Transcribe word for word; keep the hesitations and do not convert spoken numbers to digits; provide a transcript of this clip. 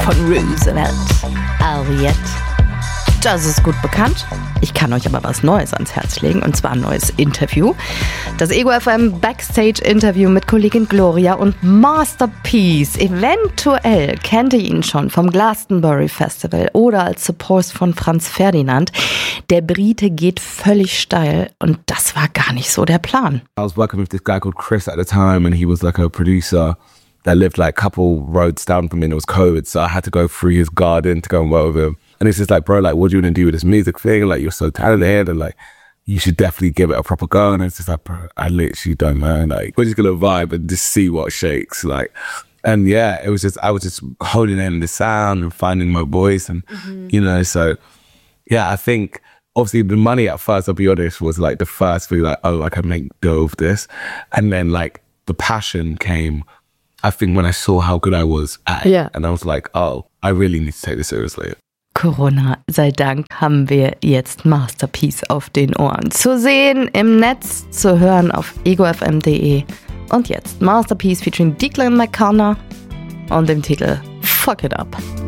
von Roosevelt. Elliot. Das ist gut bekannt. Ich kann euch aber was Neues ans Herz legen, und zwar ein neues Interview. Das Ego F M Backstage-Interview mit Kollegin Gloria und Master P. Eventuell kennt ihr ihn schon vom Glastonbury Festival oder als Support von Franz Ferdinand. Der Brite geht völlig steil und das war gar nicht so der Plan. I was working with this guy called Chris at the time, and he was like a producer that lived like a couple roads down from me, and it was COVID, so I had to go through his garden to go and work with him. And it's just like, bro, like, what do you want to do with this music thing? Like, you're so talented, and like, you should definitely give it a proper go. And it's just like, bro, I literally don't know. Like, we're just gonna vibe and just see what shakes. Like, and yeah, it was just, I was just holding in the sound and finding my voice, and mm-hmm. you know, so yeah, I think obviously the money at first, I'll be honest, was like the first thing, like, oh, I can make dough of this, and then like the passion came. I think when I saw how good I was at it, yeah. and I was like, oh, I really need to take this seriously. Corona sei Dank haben wir jetzt Master P auf den Ohren. Zu sehen im Netz, zu hören auf ego f m punkt d e. Und jetzt Master P featuring Declan McKenna und dem Titel Fuck It Up.